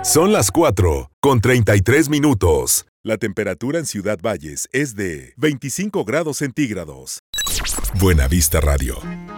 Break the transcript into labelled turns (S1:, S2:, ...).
S1: Son las 4:33. La temperatura en Ciudad Valles es de 25 grados centígrados. Buena Vista Radio.